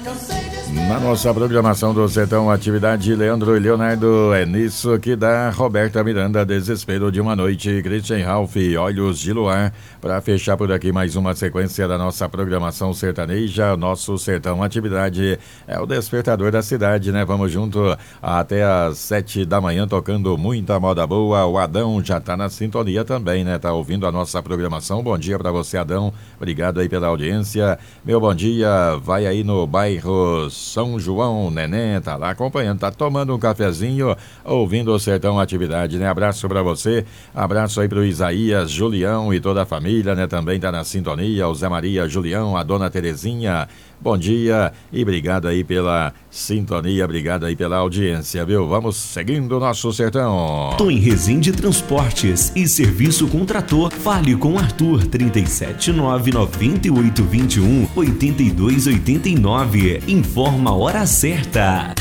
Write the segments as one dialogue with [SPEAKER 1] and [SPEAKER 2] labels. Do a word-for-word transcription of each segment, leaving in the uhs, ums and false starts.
[SPEAKER 1] Na nossa programação do Sertão Atividade, Leandro e Leonardo, é nisso que dá. Roberta Miranda, Desespero de uma Noite, Christian Ralph, Olhos de Luar. Para fechar por aqui mais uma sequência da nossa programação sertaneja, nosso Sertão Atividade é o despertador da cidade, né? Vamos junto até às sete da manhã tocando muita moda boa. O Adão já tá na sintonia também, né? Tá ouvindo a nossa programação. Bom dia para você, Adão. Obrigado aí pela audiência. Meu bom dia vai aí no bairro São João, Neném tá lá acompanhando, tá tomando um cafezinho, ouvindo o Sertão Atividade, né? Abraço pra você, abraço aí pro Isaías, Julião e toda a família, né? Também tá na sintonia, o Zé Maria, Julião, a dona Terezinha, bom dia e obrigado aí pela sintonia, obrigado aí pela audiência, viu? Vamos seguindo o nosso Sertão.
[SPEAKER 2] Tô em Resende Transportes e Serviço com Trator. Fale com Arthur, trinta e sete, nove, noventa e oito, vinte e um, oitenta e dois, oitenta e nove. Informa a hora certa.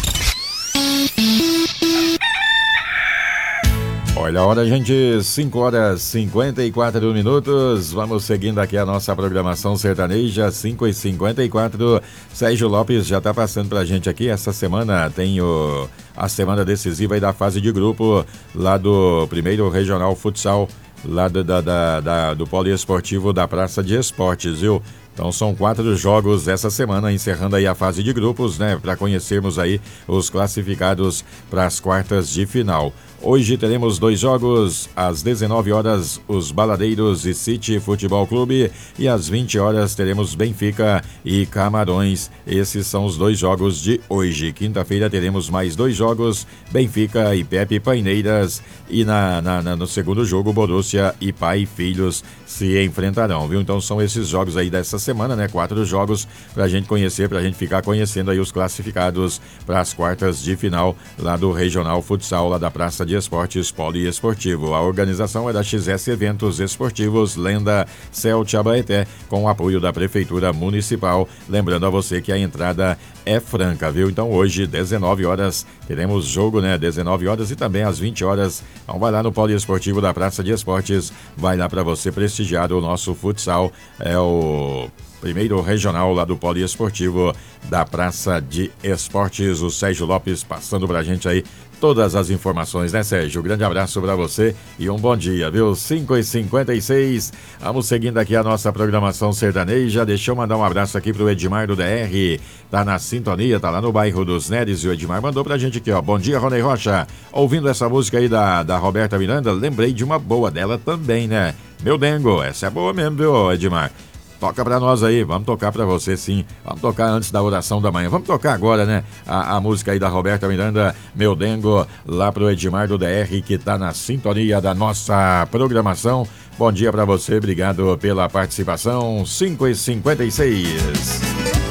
[SPEAKER 1] Olha a hora, gente, cinco horas e cinquenta e quatro minutos. Vamos seguindo aqui a nossa programação sertaneja, cinco e cinquenta e quatro. Sérgio Lopes já tá passando pra gente aqui. Essa semana tem o, a semana decisiva aí da fase de grupo lá do primeiro Regional Futsal, lá do, da, da, da, do Poliesportivo da Praça de Esportes, viu? Então são quatro jogos essa semana, encerrando aí a fase de grupos, né? Para conhecermos aí os classificados para as quartas de final. Hoje teremos dois jogos, às dezenove horas os Baladeiros e City Futebol Clube e às vinte horas teremos Benfica e Camarões. Esses são os dois jogos de hoje. Quinta-feira teremos mais dois jogos, Benfica e Pepe Paineiras, e na, na, na, no segundo jogo Borussia e Pai e Filhos se enfrentarão, viu? Então são esses jogos aí dessa semana, né? Quatro jogos pra gente conhecer, pra gente ficar conhecendo aí os classificados para as quartas de final lá do Regional Futsal, lá da Praça de Esportes Poliesportivo. A organização é da X S Eventos Esportivos Lenda Celti Abaeté, com o apoio da Prefeitura Municipal. Lembrando a você que a entrada é franca, viu? Então hoje, dezenove horas, teremos jogo, né? dezenove horas e também às vinte horas. Então vai lá no Poliesportivo da Praça de Esportes, vai lá para você prestigiar o nosso futsal. É o primeiro regional lá do Poliesportivo da Praça de Esportes. O Sérgio Lopes passando pra gente aí todas as informações, né, Sérgio? Grande abraço pra você e um bom dia, viu? cinco e cinquenta e seis. Vamos seguindo aqui a nossa programação sertaneja. Deixa eu mandar um abraço aqui pro Edmar do D R. Tá na sintonia, tá lá no bairro dos Neres. E o Edmar mandou pra gente aqui, ó. Bom dia, Rony Rocha. Ouvindo essa música aí da, da Roberta Miranda, lembrei de uma boa dela também, né? Meu Dengo, essa é boa mesmo, viu, Edmar? Toca pra nós aí, vamos tocar pra você sim. Vamos tocar antes da oração da manhã. Vamos tocar agora, né? A, a música aí da Roberta Miranda, Meu Dengo, lá pro Edmar do D R, que tá na sintonia da nossa programação. Bom dia pra você, obrigado pela participação. cinco e cinquenta e seis.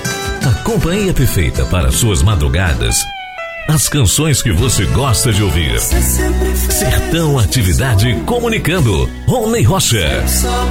[SPEAKER 3] A companhia perfeita para suas madrugadas. As canções que você gosta de ouvir. Sertão Atividade comunicando. Rony Rocha.